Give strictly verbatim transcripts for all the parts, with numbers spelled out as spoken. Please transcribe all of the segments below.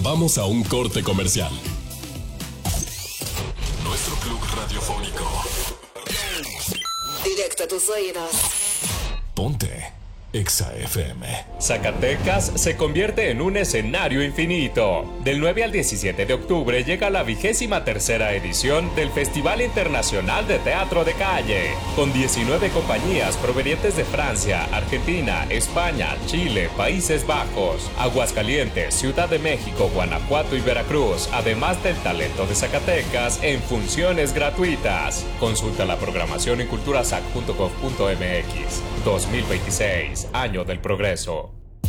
Vamos a un corte comercial. Nuestro club radiofónico. Directo a tus oídos. Ponte Exa F M. Zacatecas se convierte en un escenario infinito. Del nueve al diecisiete de octubre llega la vigésima tercera edición del Festival Internacional de Teatro de Calle, con diecinueve compañías provenientes de Francia, Argentina, España, Chile, Países Bajos, Aguascalientes, Ciudad de México, Guanajuato y Veracruz, además del talento de Zacatecas en funciones gratuitas. Consulta la programación en culturasac punto gov punto mx. dos mil veintiséis, Año del Progreso.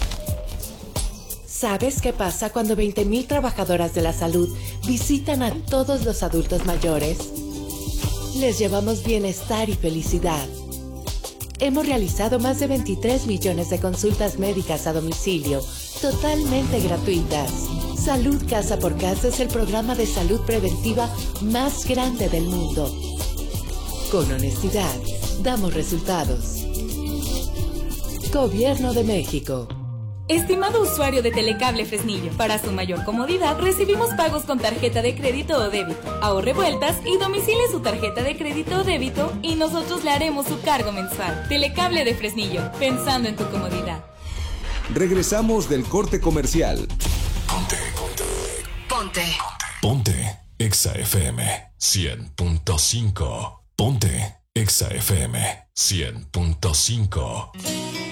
¿Sabes qué pasa cuando veinte mil trabajadoras de la salud visitan a todos los adultos mayores? Les llevamos bienestar y felicidad. Hemos realizado más de veintitrés millones de consultas médicas a domicilio, totalmente gratuitas. Salud Casa por Casa es el programa de salud preventiva más grande del mundo. Con honestidad, damos resultados. Gobierno de México. Estimado usuario de Telecable Fresnillo, para su mayor comodidad recibimos pagos con tarjeta de crédito o débito. Ahorre vueltas y domicile su tarjeta de crédito o débito y nosotros le haremos su cargo mensual. Telecable de Fresnillo, pensando en tu comodidad. Regresamos del corte comercial. Ponte, ponte. Ponte. Ponte Exa F M cien punto cinco. Ponte Exa F M cien punto cinco.